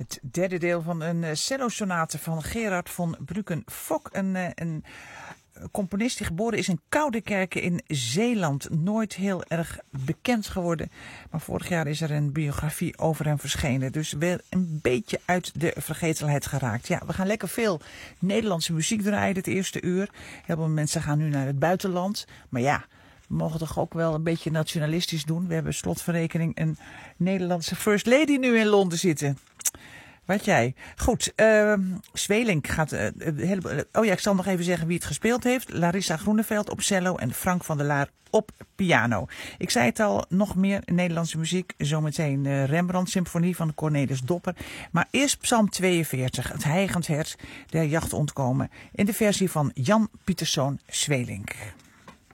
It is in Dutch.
Het derde deel van een cello-sonate van Gerard von Brücken-Fock. Een componist die geboren is in Koudekerke in Zeeland. Nooit heel erg bekend geworden. Maar vorig jaar is er een biografie over hem verschenen. Dus weer een beetje uit de vergetelheid geraakt. Ja, we gaan lekker veel Nederlandse muziek draaien dit eerste uur. Heel veel mensen gaan nu naar het buitenland. Maar ja, we mogen toch ook wel een beetje nationalistisch doen. We hebben slotverrekening een Nederlandse First Lady nu in Londen zitten. Wat jij. Goed, Sweelinck gaat... ik zal nog even zeggen wie het gespeeld heeft. Larissa Groeneveld op cello en Frank van der Laar op piano. Ik zei het al, nog meer Nederlandse muziek. Zometeen Rembrandt-symfonie van Cornelis Dopper. Maar eerst Psalm 42, het hijgend hert der jacht ontkomen. In de versie van Jan Pieterszoon Sweelinck.